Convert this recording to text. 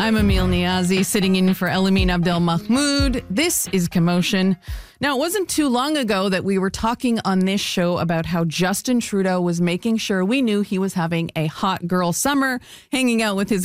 I'm Emil Niazi, sitting in for Elamin Abdel Mahmoud. This is Commotion. Now, it wasn't too long ago that we were talking on this show about how Justin Trudeau was making sure we knew he was having a hot girl summer, hanging out with his